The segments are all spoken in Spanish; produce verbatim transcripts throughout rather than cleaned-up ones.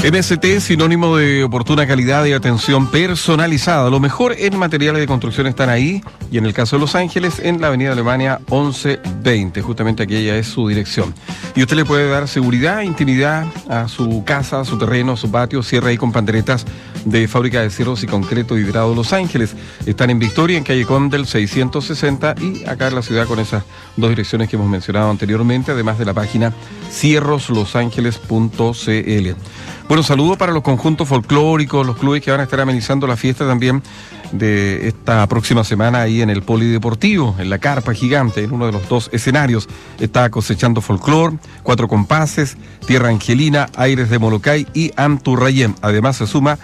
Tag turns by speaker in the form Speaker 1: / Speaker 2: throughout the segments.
Speaker 1: M S T, sinónimo de oportuna calidad y atención personalizada. Lo mejor en materiales de construcción están ahí, y en el caso de Los Ángeles, en la avenida Alemania once veinte. Justamente aquella es su dirección. Y usted le puede dar seguridad, intimidad a su casa, a su terreno, a su patio. Cierra ahí con panderetas de Fábrica de Cierros y Concreto Hidrado Los Ángeles. Están en Victoria, en calle Condel seiscientos sesenta, y acá en la ciudad con esas dos direcciones que hemos mencionado anteriormente, además de la página cierros los ángeles punto c l. Bueno, saludo para los conjuntos folclóricos, los clubes que van a estar amenizando la fiesta también de esta próxima semana ahí en el Polideportivo, en la carpa gigante, en uno de los dos escenarios. Está Cosechando Folclor, Cuatro Compases, Tierra Angelina, Aires de Molokai y Anturrayén. Además se suma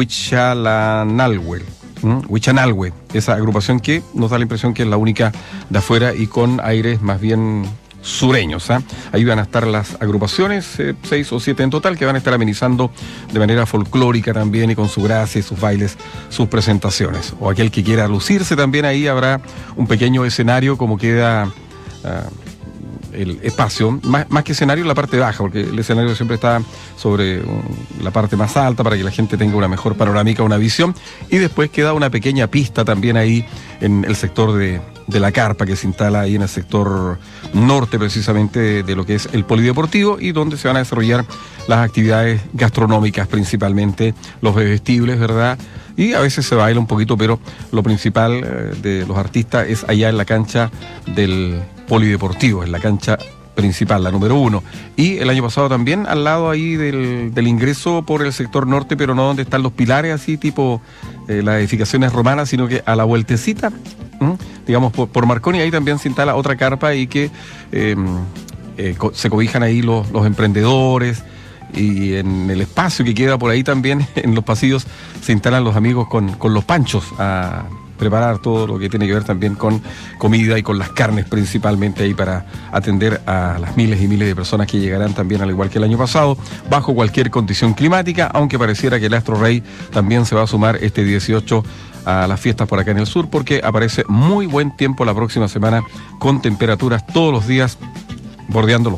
Speaker 1: Huichanalhue, ¿Mm? Huichanalhue, esa agrupación que nos da la impresión que es la única de afuera y con aires más bien sureños. ¿eh? Ahí van a estar las agrupaciones, eh, seis o siete en total, que van a estar amenizando de manera folclórica también y con su gracia y sus bailes, sus presentaciones. O aquel que quiera lucirse también, ahí habrá un pequeño escenario como queda uh, el espacio, más, más que escenario la parte baja, porque el escenario siempre está sobre um, la parte más alta para que la gente tenga una mejor panorámica, una visión, y después queda una pequeña pista también ahí en el sector de de la carpa que se instala ahí en el sector norte precisamente de, de lo que es el Polideportivo, y donde se van a desarrollar las actividades gastronómicas principalmente, los bebestibles, ¿verdad? Y a veces se baila un poquito, pero lo principal eh, de los artistas es allá en la cancha del Polideportivo, en la cancha principal, la número uno. Y el año pasado también al lado ahí del, del ingreso por el sector norte, pero no donde están los pilares así tipo eh, las edificaciones romanas, sino que a la vueltecita, ¿m? digamos por, por Marconi, ahí también se instala otra carpa y que eh, eh, co- se cobijan ahí los, los emprendedores, y en el espacio que queda por ahí también, en los pasillos, se instalan los amigos con, con los panchos a preparar todo lo que tiene que ver también con comida y con las carnes principalmente ahí para atender a las miles y miles de personas que llegarán también, al igual que el año pasado, bajo cualquier condición climática, aunque pareciera que el Astro Rey también se va a sumar este dieciocho a las fiestas por acá en el sur, porque aparece muy buen tiempo la próxima semana con temperaturas todos los días bordeando los